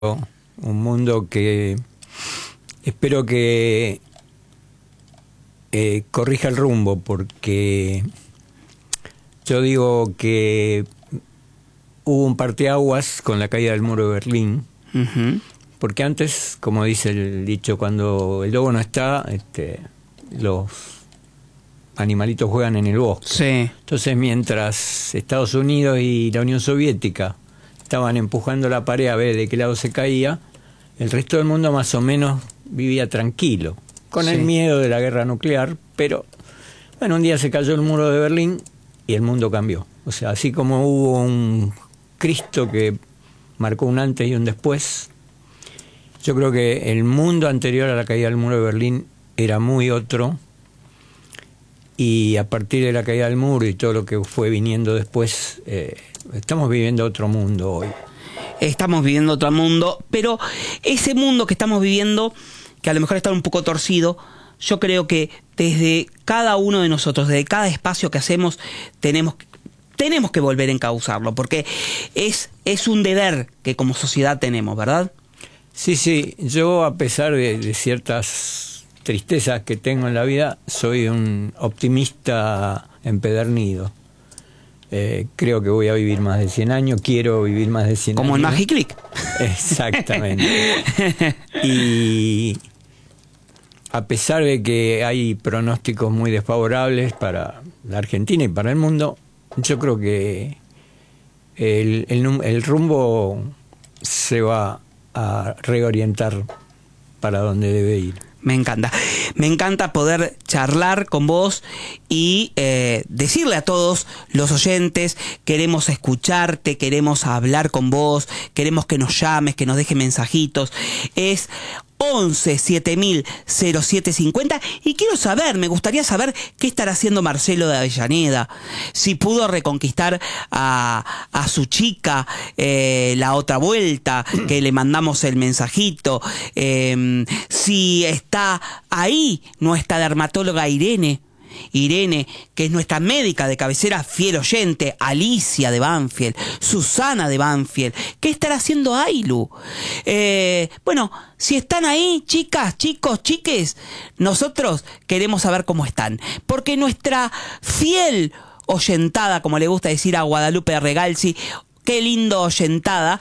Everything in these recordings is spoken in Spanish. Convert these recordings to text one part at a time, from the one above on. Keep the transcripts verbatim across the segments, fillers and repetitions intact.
un mundo que espero que eh, corrija el rumbo, porque yo digo que hubo un parteaguas con la caída del muro de Berlín. Uh-huh. Porque antes, como dice el dicho, cuando el lobo no está, este, los animalitos juegan en el bosque. Sí. Entonces, mientras Estados Unidos y la Unión Soviética estaban empujando la pared a ver de qué lado se caía, el resto del mundo más o menos vivía tranquilo, con sí. el miedo de la guerra nuclear, pero bueno, un día se cayó el muro de Berlín y el mundo cambió. O sea, así como hubo un Cristo que marcó un antes y un después, yo creo que el mundo anterior a la caída del muro de Berlín era muy otro, y a partir de la caída del muro y todo lo que fue viniendo después, eh, estamos viviendo otro mundo hoy. Estamos viviendo otro mundo, pero ese mundo que estamos viviendo, que a lo mejor está un poco torcido, yo creo que desde cada uno de nosotros, desde cada espacio que hacemos, tenemos que Tenemos que volver a encauzarlo, porque es, es un deber que como sociedad tenemos, ¿verdad? Sí, sí. Yo, a pesar de, de ciertas tristezas que tengo en la vida, soy un optimista empedernido. Eh, creo que voy a vivir más de cien años, quiero vivir más de cien Como años. Como en Magiclick. Exactamente. Y a pesar de que hay pronósticos muy desfavorables para la Argentina y para el mundo, yo creo que el, el, el rumbo se va a reorientar para donde debe ir. Me encanta. Me encanta poder charlar con vos y eh, decirle a todos los oyentes, queremos escucharte, queremos hablar con vos, queremos que nos llames, que nos dejes mensajitos. Es once siete mil cero siete cincuenta, y quiero saber, me gustaría saber qué estará haciendo Marcelo de Avellaneda, si pudo reconquistar a, a su chica eh, la otra vuelta, que le mandamos el mensajito, eh, si está ahí nuestra dermatóloga Irene, Irene, que es nuestra médica de cabecera, fiel oyente, Alicia de Banfield, Susana de Banfield. ¿Qué estará haciendo Ailu? Eh, bueno, si están ahí, chicas, chicos, chiques, nosotros queremos saber cómo están. Porque nuestra fiel oyentada, como le gusta decir a Guadalupe Regalsi, qué lindo oyentada,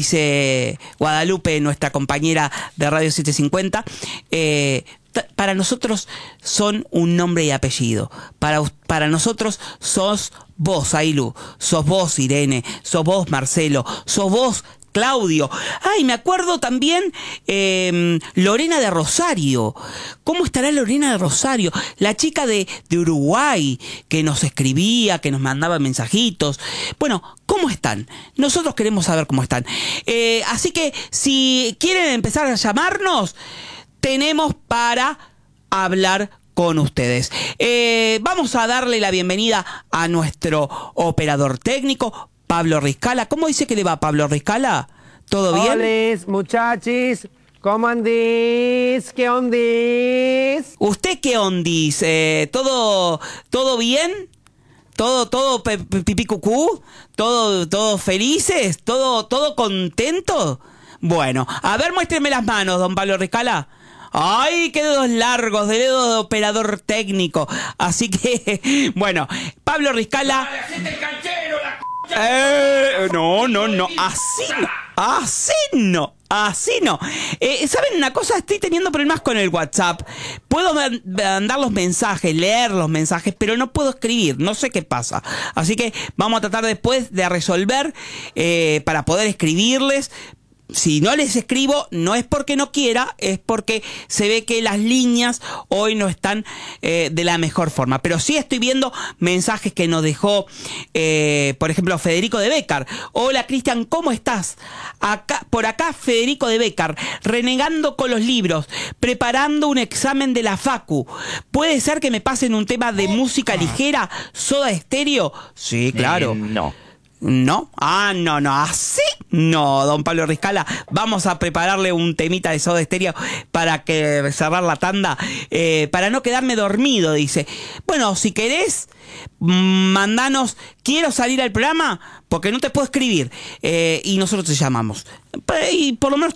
dice Guadalupe, nuestra compañera de Radio setecientos cincuenta, eh, para nosotros son un nombre y apellido. Para, para nosotros sos vos, Ailu, sos vos, Irene, sos vos, Marcelo, sos vos, Claudio. Ay, me acuerdo también eh, Lorena de Rosario. ¿Cómo estará Lorena de Rosario? La chica de, de Uruguay, que nos escribía, que nos mandaba mensajitos. Bueno, ¿cómo están? Nosotros queremos saber cómo están. Eh, así que si quieren empezar a llamarnos, tenemos para hablar con ustedes. Eh, vamos a darle la bienvenida a nuestro operador técnico, Pablo Riscala. ¿Cómo dice que le va, Pablo Riscala? ¿Todo bien? Hola, muchachis. ¿Cómo andís? ¿Qué ondís? ¿Usted qué ondís? Eh, ¿todo, ¿Todo bien? ¿Todo, todo pipí cucú? ¿Todo, todo felices? ¿Todo, todo contento? Bueno, a ver, muéstreme las manos, don Pablo Riscala. ¡Ay, qué dedos largos! De dedo de operador técnico. Así que, bueno, Pablo Riscala... Eh, no, no, no, así no, así no, así no. Eh, ¿Saben una cosa? Estoy teniendo problemas con el WhatsApp. Puedo mandar los mensajes, leer los mensajes, pero no puedo escribir, no sé qué pasa. Así que vamos a tratar después de resolver eh, para poder escribirles. Si no les escribo, no es porque no quiera, es porque se ve que las líneas hoy no están eh, de la mejor forma. Pero sí estoy viendo mensajes que nos dejó, eh, por ejemplo, Federico de Bécar. Hola, Cristian, ¿cómo estás? Acá, por acá, Federico de Bécar, renegando con los libros, preparando un examen de la Facu. ¿Puede ser que me pasen un tema de música ligera, Soda Stereo? Sí, claro. Eh, no. No, ah, no, no, así no, don Pablo Riscala. Vamos a prepararle un temita de Soda Stereo para que cerrar la tanda, eh, para no quedarme dormido, dice. Bueno, si querés, mandanos, quiero salir al programa, porque no te puedo escribir, eh, y nosotros te llamamos. Y por lo menos